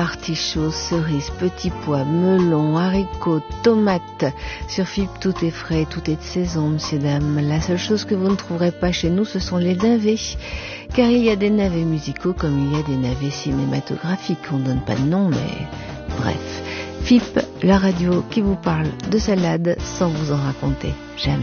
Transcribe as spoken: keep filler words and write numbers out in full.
artichauts, cerises, petits pois, melons, haricots, tomates. Sur F I P, tout est frais, tout est de saison, messieurs, dames. La seule chose que vous ne trouverez pas chez nous, ce sont les navets. Car il y a des navets musicaux comme il y a des navets cinématographiques. On ne donne pas de nom, mais bref. F I P, la radio qui vous parle de salade sans vous en raconter jamais.